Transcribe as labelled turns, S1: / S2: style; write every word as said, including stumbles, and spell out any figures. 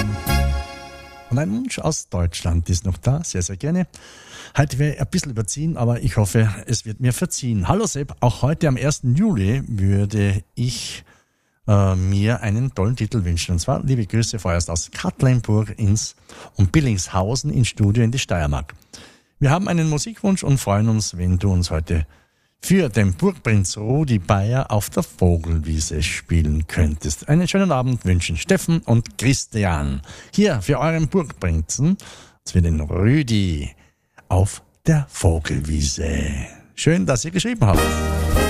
S1: Und ein Wunsch aus Deutschland ist noch da, sehr, sehr gerne. Heute werde ich ein bisschen überziehen, aber ich hoffe, es wird mir verziehen. Hallo Sepp, auch heute am ersten Juli würde ich äh, mir einen tollen Titel wünschen. Und zwar liebe Grüße vorerst aus Katlenburg ins und Billingshausen ins Studio in die Steiermark. Wir haben einen Musikwunsch und freuen uns, wenn du uns heute für den Burgprinz Rudi Bayer auf der Vogelwiese spielen könntest. Einen schönen Abend wünschen Steffen und Christian. Hier für euren Burgprinzen, für den Rüdi auf der Vogelwiese. Schön, dass ihr geschrieben habt.